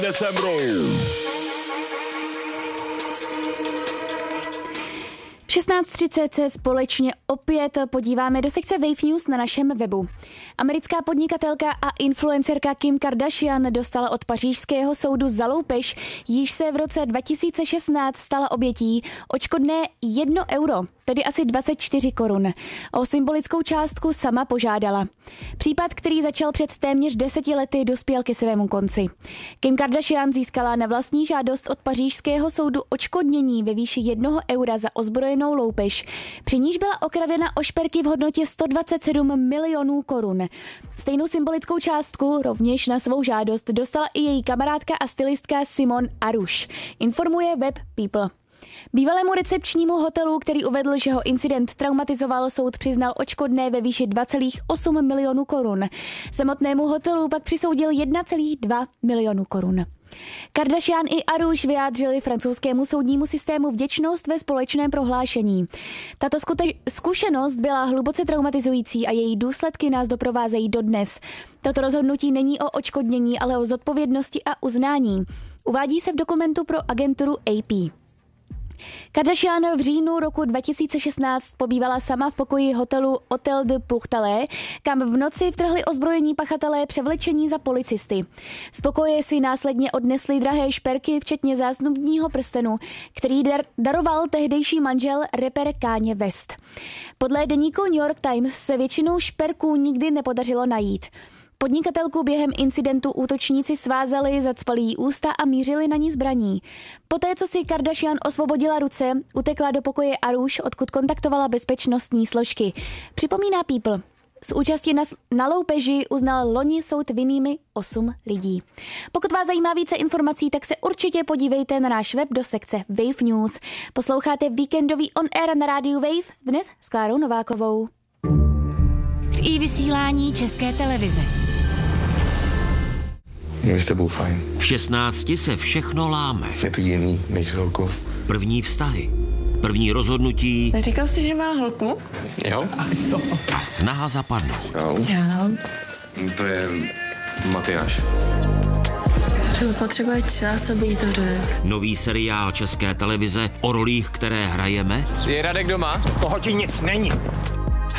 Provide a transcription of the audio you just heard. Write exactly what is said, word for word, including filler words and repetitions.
V šestnáct třicet se společně opět podíváme do sekce Wave News na našem webu. Americká podnikatelka a influencerka Kim Kardashian dostala od pařížského soudu za loupež, již se v roce dva tisíce šestnáct stala obětí, odškodné jedno euro, tedy asi dvacet čtyři korun. O symbolickou částku sama požádala. Případ, který začal před téměř deseti lety, dospěl ke svému konci. Kim Kardashian získala na vlastní žádost od pařížského soudu odškodnění ve výši jednoho eura za ozbrojenou loupež, při níž byla okradena o šperky v hodnotě sto dvacet sedm milionů korun. Stejnou symbolickou částku rovněž na svou žádost dostala i její kamarádka a stylistka Simone Aruš, informuje web People. Bývalému recepčnímu hotelu, který uvedl, že ho incident traumatizoval, soud přiznal odškodné ve výši dva celá osm milionů korun. Samotnému hotelu pak přisoudil jedna celá dva milionu korun. Kardashian i Aruš vyjádřili francouzskému soudnímu systému vděčnost ve společném prohlášení. Tato skute- zkušenost byla hluboce traumatizující a její důsledky nás doprovázejí dodnes. Toto rozhodnutí není o odškodnění, ale o zodpovědnosti a uznání. Uvádí se v dokumentu pro agenturu A P. Kardashian v říjnu roku dva tisíce šestnáct pobývala sama v pokoji hotelu Hotel de Pourtalais, kam v noci vtrhli ozbrojení pachatelé převlečení za policisty. Z pokoje si následně odnesli drahé šperky, včetně zásnubního prstenu, který dar- daroval tehdejší manžel rapper Kanye West. Podle deníku New York Times se většinou šperků nikdy nepodařilo najít. Podnikatelku během incidentu útočníci svázali, zacpali jí ústa a mířili na ní zbraní. Poté, co si Kardashian osvobodila ruce, utekla do pokoje Aruš, odkud kontaktovala bezpečnostní složky. Připomíná People. Z účasti na, na loupeži uznal loni soud vinnými osm lidí. Pokud vás zajímá více informací, tak se určitě podívejte na náš web do sekce Wave News. Posloucháte víkendový On Air na rádiu Wave, dnes s Klárou Novákovou. V i-vysílání České televize. Je s tebou fajn. V šestnácti se všechno láme. Je to jiný než s holkou. První vztahy, první rozhodnutí. Neříkal jsi, že má holku? Jo. A snaha zapadnout. Jo. Já. To je Matyáš. Třeba potřebuje čas, aby jí to řekl. Nový seriál České televize o rolích, které hrajeme. Je Radek doma? Toho ti nic není.